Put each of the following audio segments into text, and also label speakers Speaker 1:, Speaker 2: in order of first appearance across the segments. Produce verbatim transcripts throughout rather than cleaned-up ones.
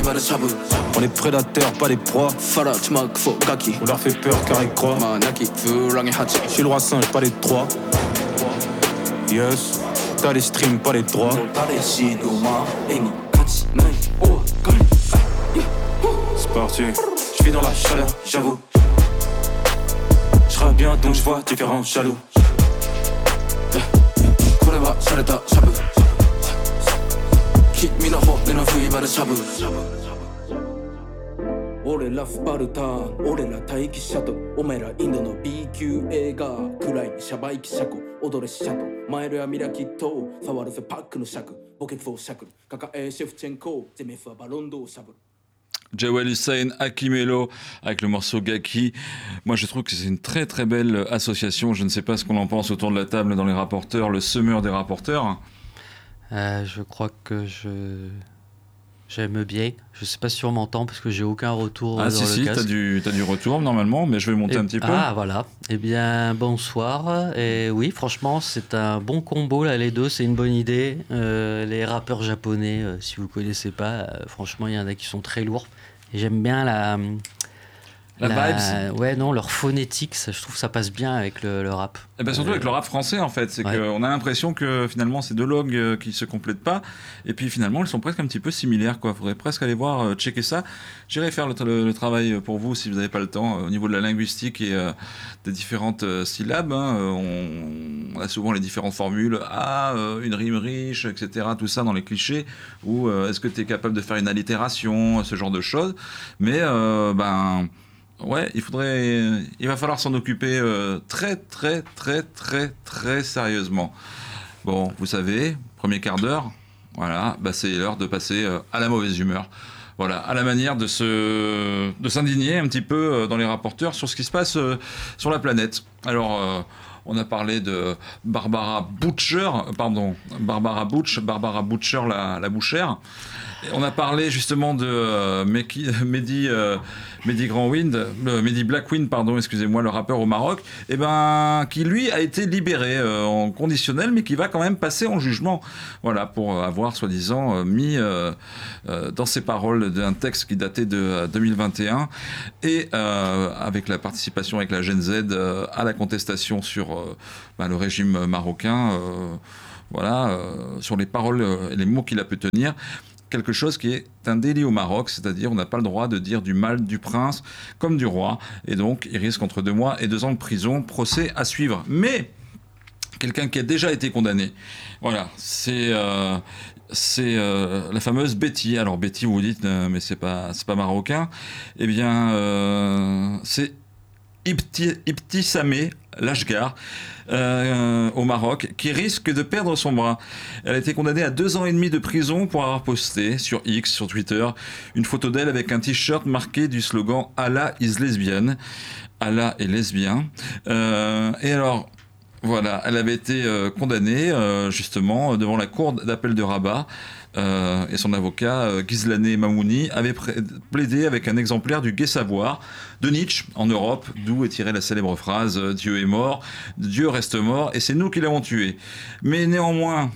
Speaker 1: On est prédateurs, pas des proies. On leur fait peur car ils croient. Je suis le roi singe, pas les trois. Yes, t'as les streams, pas les droits. C'est parti, je vis dans la chaleur, j'avoue. Je rappe bien donc je vois différents jaloux.俺らスパルタン俺ら待機者とお前らインドの B 級映画くらいシャバイキシャコ踊れシャトマイルやミラキット触るぜパックの尺ボケフォーシャクルカカエシェフチェンコゼメフはバロンドをしゃぶる
Speaker 2: Jawel Hussein, Akimelo, avec le morceau Gaki. Moi, je trouve que c'est une très très belle association. Je ne sais pas ce qu'on en pense autour de la table dans les rapporteurs, le semeur des rapporteurs.
Speaker 3: Euh, je crois que je... J'aime bien. Je sais pas si on m'entend parce que j'ai aucun retour
Speaker 2: ah,
Speaker 3: dans
Speaker 2: si,
Speaker 3: le
Speaker 2: si,
Speaker 3: casque.
Speaker 2: t'as du, t'as du retour normalement, mais je vais monter
Speaker 3: et,
Speaker 2: un petit peu.
Speaker 3: Ah, voilà. Eh bien, bonsoir. Et oui, franchement, c'est un bon combo, là, les deux. C'est une bonne idée. Euh, les rappeurs japonais, euh, si vous connaissez pas, euh, franchement, il y en a qui sont très lourds. Et j'aime bien la...
Speaker 2: La, la vibes.
Speaker 3: Ouais, non, leur phonétique, ça, je trouve que ça passe bien avec le, le rap.
Speaker 2: Et ben surtout euh, avec le rap français, en fait. C'est ouais. qu'on a l'impression que finalement, c'est deux langues euh, qui se complètent pas. Et puis finalement, elles sont presque un petit peu similaires, quoi. Faudrait presque aller voir, euh, checker ça. J'irai faire le, le, le travail pour vous si vous n'avez pas le temps, euh, au niveau de la linguistique et euh, des différentes euh, syllabes. Hein. On, on a souvent les différentes formules. Ah, euh, une rime riche, et cetera. Tout ça dans les clichés. Ou euh, est-ce que tu es capable de faire une allitération, ce genre de choses. Mais, euh, ben... Ouais, il faudrait, il va falloir s'en occuper euh, très, très, très, très, très sérieusement. Bon, vous savez, premier quart d'heure, voilà, bah c'est l'heure de passer euh, à la mauvaise humeur. Voilà, à la manière de se, de s'indigner un petit peu euh, dans les rapporteurs sur ce qui se passe euh, sur la planète. Alors, euh, on a parlé de Barbara Butcher, pardon, Barbara Butch, Barbara Butcher, la, la bouchère. Et on a parlé justement de euh, Mehdi, Mehdi, euh, Mehdi Grandwind, euh, Mehdi Blackwind, pardon, excusez-moi, le rappeur au Maroc, et ben, qui lui a été libéré euh, en conditionnel, mais qui va quand même passer en jugement. Voilà, pour avoir soi-disant euh, mis euh, euh, dans ses paroles d'un texte qui datait de euh, deux mille vingt et un, et euh, avec la participation avec la Gen Z euh, à la contestation sur euh, ben, le régime marocain, euh, voilà, euh, sur les paroles et les mots qu'il a pu tenir. Quelque chose qui est un délit au Maroc, c'est-à-dire on n'a pas le droit de dire du mal du prince comme du roi, et donc il risque entre deux mois et deux ans de prison, procès à suivre. Mais quelqu'un qui a déjà été condamné, voilà, c'est euh, c'est euh, la fameuse Betty. Alors Betty, vous vous dites, euh, mais c'est pas c'est pas marocain. Eh bien, euh, c'est Ibti, Ibtissamé Lachgar. Euh, au Maroc, qui risque de perdre son bras. Elle a été condamnée à deux ans et demi de prison pour avoir posté sur X, sur Twitter, une photo d'elle avec un t-shirt marqué du slogan « Allah is lesbian ». Allah est lesbien. Euh, et alors, voilà, elle avait été euh, condamnée euh, justement devant la cour d'appel de Rabat. Euh, et son avocat, euh, Ghizlaneh Mamouni, avait pré- plaidé avec un exemplaire du Gai Savoir de Nietzsche en Europe, d'où est tirée la célèbre phrase « Dieu est mort, Dieu reste mort, et c'est nous qui l'avons tué ». Mais néanmoins,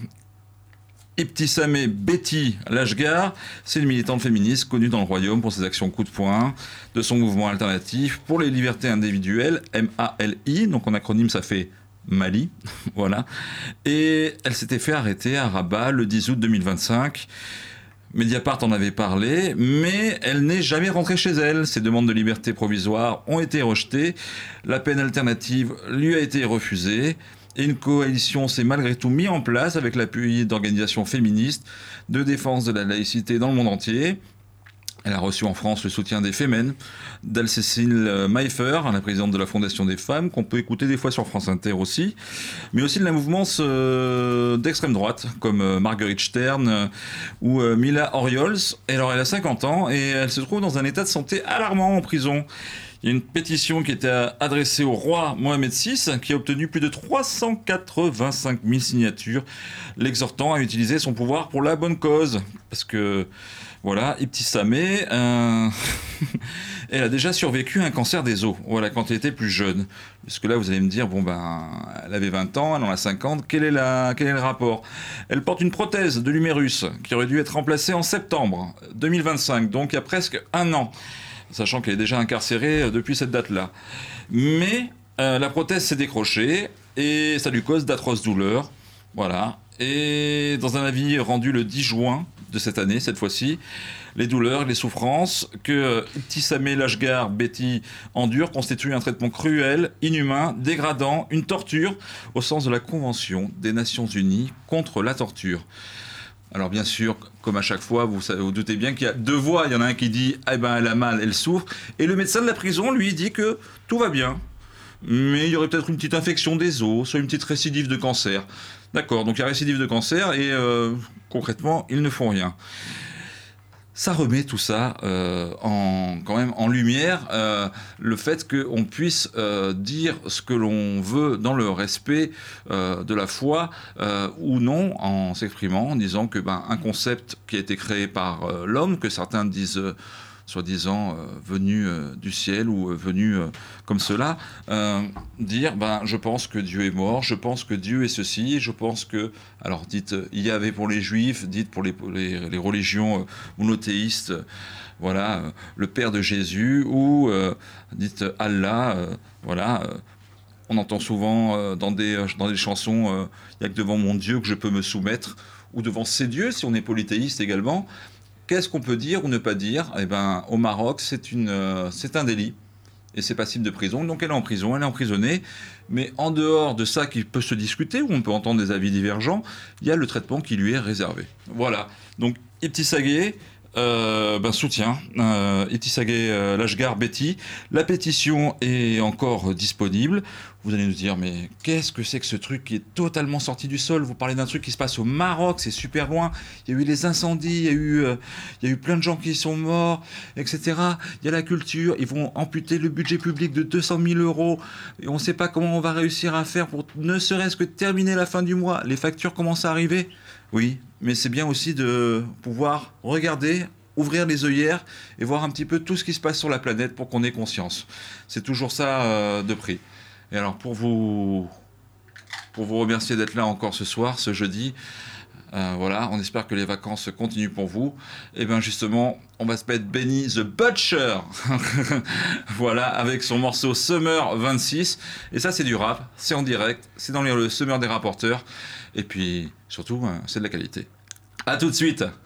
Speaker 2: Ibtissamé Betty Lachgar, c'est une militante féministe connue dans le royaume pour ses actions coup de poing, de son mouvement alternatif pour les libertés individuelles, M A L I, donc en acronyme ça fait Mali, voilà. Et elle s'était fait arrêter à Rabat le dix août deux mille vingt-cinq. Mediapart en avait parlé, mais elle n'est jamais rentrée chez elle. Ses demandes de liberté provisoire ont été rejetées. La peine alternative lui a été refusée. Et une coalition s'est malgré tout mise en place avec l'appui d'organisations féministes de défense de la laïcité dans le monde entier. Elle a reçu en France le soutien des Femen, d'Anne-Cécile Maïfer, la présidente de la Fondation des femmes, qu'on peut écouter des fois sur France Inter aussi, mais aussi de la mouvance euh, d'extrême droite, comme euh, Marguerite Stern euh, ou euh, Mila Oriols. Et alors elle a cinquante ans et elle se trouve dans un état de santé alarmant en prison. Il y a une pétition qui était adressée au roi Mohamed six, qui a obtenu plus de trois cent quatre-vingt-cinq mille signatures, l'exhortant à utiliser son pouvoir pour la bonne cause. Parce que Voilà, Ibtissamé, euh... elle a déjà survécu à un cancer des os, voilà, quand elle était plus jeune. Parce que là, vous allez me dire, bon ben, elle avait vingt ans, elle en a cinquante, quel est, la... quel est le rapport ? Elle porte une prothèse de l'humérus qui aurait dû être remplacée en septembre deux mille vingt-cinq, donc il y a presque un an, sachant qu'elle est déjà incarcérée depuis cette date-là. Mais euh, la prothèse s'est décrochée et ça lui cause d'atroces douleurs, voilà. Et dans un avis rendu le dix juin de cette année, cette fois-ci, les douleurs et les souffrances que Ibtissamé Lashgar Betty endure constituent un traitement cruel, inhumain, dégradant, une torture au sens de la Convention des Nations Unies contre la torture. Alors bien sûr, comme à chaque fois, vous vous doutez bien qu'il y a deux voix. Il y en a un qui dit « Eh ben, elle a mal, elle souffre ». Et le médecin de la prison, lui, dit que tout va bien. Mais il y aurait peut-être une petite infection des os, soit une petite récidive de cancer. D'accord, donc il y a récidive de cancer et euh, concrètement, ils ne font rien. Ça remet tout ça euh, en, quand même en lumière, euh, le fait qu'on puisse euh, dire ce que l'on veut dans le respect euh, de la foi euh, ou non, en s'exprimant, en disant que ben, un concept qui a été créé par euh, l'homme, que certains disent euh, soi-disant euh, venu euh, du ciel ou euh, venu euh, comme cela, euh, dire ben, je pense que Dieu est mort, je pense que Dieu est ceci, je pense que, alors dites euh, Yahvé pour les juifs, dites pour les, pour les, les religions euh, monothéistes, euh, voilà, euh, le Père de Jésus, ou euh, dites Allah, euh, voilà. Euh, on entend souvent euh, dans, des, dans des chansons, il euh, n'y a que devant mon Dieu que je peux me soumettre, ou devant ses dieux, si on est polythéiste également. Qu'est-ce qu'on peut dire ou ne pas dire ? Eh ben, au Maroc, c'est, une, euh, c'est un délit et c'est passible de prison. Donc elle est en prison, elle est emprisonnée. Mais en dehors de ça qui peut se discuter, où on peut entendre des avis divergents, il y a le traitement qui lui est réservé. Voilà. Donc Ibtissamé euh, ben, soutient euh, Ibtissamé euh, Lashgar Betty. La pétition est encore disponible. Vous allez nous dire, mais qu'est-ce que c'est que ce truc qui est totalement sorti du sol ? Vous parlez d'un truc qui se passe au Maroc, c'est super loin. Il y a eu les incendies, il y a eu, euh, il y a eu plein de gens qui sont morts, et cetera. Il y a la culture, ils vont amputer le budget public de deux cent mille euros. Et on ne sait pas comment on va réussir à faire pour ne serait-ce que terminer la fin du mois. Les factures commencent à arriver. Oui, mais c'est bien aussi de pouvoir regarder, ouvrir les œillères et voir un petit peu tout ce qui se passe sur la planète pour qu'on ait conscience. C'est toujours ça euh, de prix. Et alors, pour vous, pour vous remercier d'être là encore ce soir, ce jeudi, euh, voilà, on espère que les vacances continuent pour vous. Et bien justement, on va se mettre Benny the Butcher, voilà, avec son morceau Summer vingt-six. Et ça, c'est du rap, c'est en direct, c'est dans le Summer des rapporteurs. Et puis, surtout, c'est de la qualité. À tout de suite.